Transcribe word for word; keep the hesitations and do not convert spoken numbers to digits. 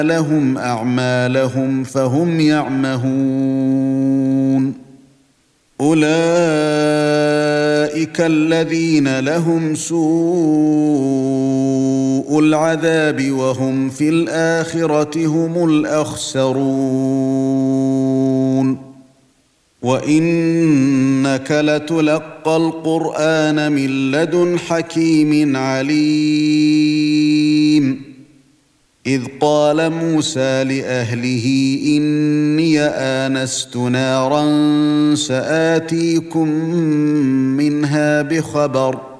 لهم أعمالهم فهم يعمهون أولئك الذين لهم سوء العذاب وهم في الآخرة هم الأخسرون وإنك لتلقى القرآن من لدن حكيم عليم إذ قال موسى لأهله إني آنست نارا سآتيكم منها بخبر